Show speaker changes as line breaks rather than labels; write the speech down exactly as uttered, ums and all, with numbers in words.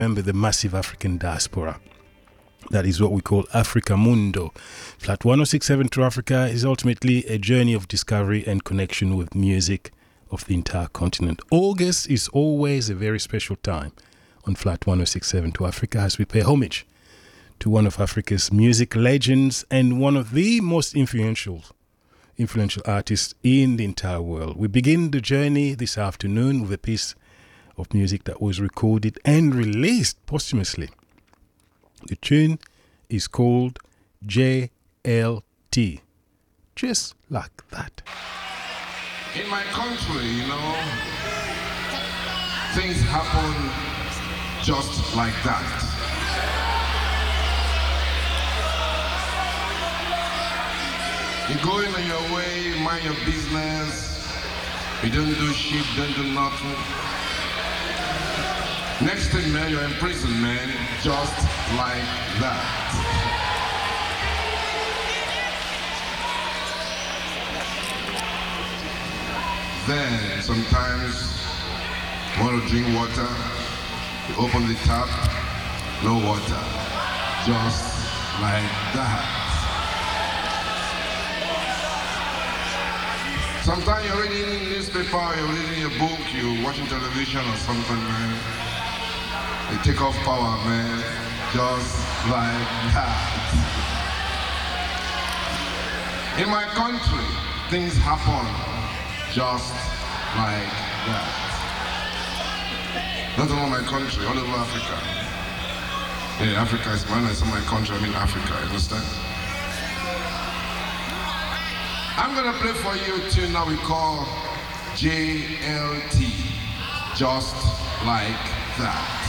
remember the massive African diaspora. That is what we call Africa Mundo. Flat one oh six point seven True Africa is ultimately a journey of discovery and connection with music of the entire continent. August is always a very special time on Flat one oh six point seven True Africa as we pay homage to one of Africa's music legends and one of the most influential influential artists in the entire world. We begin the journey this afternoon with a piece of music that was recorded and released posthumously. The tune is called J L T, just like that.
In my country, you know, things happen just like that. You're going on your way, mind your business, you don't do shit, don't do nothing. Next thing, man, you're in prison, man, just like that. Then, sometimes, you want to drink water, you open the tap, no water, just like that. Sometimes you're reading newspaper, you're reading a book, you're watching television or something, man. They take off power, man, just like that. In my country, things happen just like that. Not only my country, all over Africa. Yeah, Africa is mine, it's my country, I mean Africa, you understand? I'm gonna play for you a tune now we call J L T, just like that.